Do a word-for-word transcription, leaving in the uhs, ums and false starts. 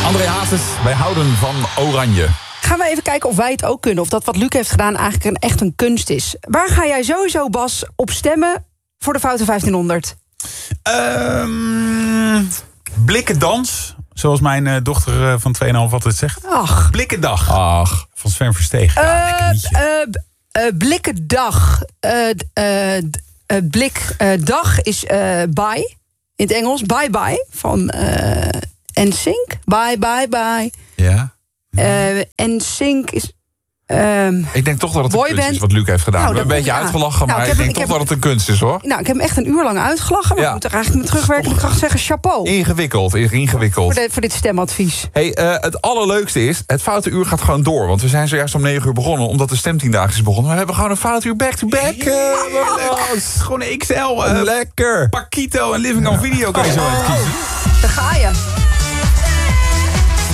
André Hazes, wij houden van oranje. Gaan we even kijken of wij het ook kunnen. Of dat wat Luc heeft gedaan eigenlijk een, echt een kunst is. Waar ga jij sowieso, Bas, op stemmen voor de Foute vijftienhonderd? Um, Blikkendans, zoals mijn uh, dochter uh, van twee komma vijf altijd zegt. Ach. Blikkendag. Ach. Van Sven Verstegen. Ja, lekker Uh, liedje. uh, uh, Blikkendag. Uh, uh, uh, Blikdag uh, is uh, bye. In het Engels. Bye bye. Van uh, N Sync. Bye bye bye. Ja. Uh, N Sync is... Um, Ik denk toch dat het een boyband. kunst is wat Luc heeft gedaan. Nou, We hebben een dat- beetje ja. uitgelachen, Nou, maar ik ik, heb- denk ik toch heb- dat het een kunst is, hoor. nou, ik heb hem echt een uur lang uitgelachen. Maar Ja. ik moet er eigenlijk met terugwerkende kracht zeggen chapeau. Ingewikkeld, ingewikkeld. Voor, de, voor dit stemadvies. Hey, uh, het allerleukste is, het foute uur gaat gewoon door. Want we zijn zojuist om negen uur begonnen, omdat de stemtiendaagse is begonnen. We hebben gewoon een foute uur back-to-back. Uh, Gewoon een X L. Uh, lekker. Paquito en Living on Video kan je zo uitkiezen. Daar gaat